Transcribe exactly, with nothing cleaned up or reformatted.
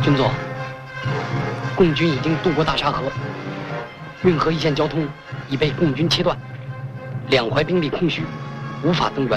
军座，共军已经渡过大沙河，运河一线交通已被共军切断，两淮兵力空虚，无法增援。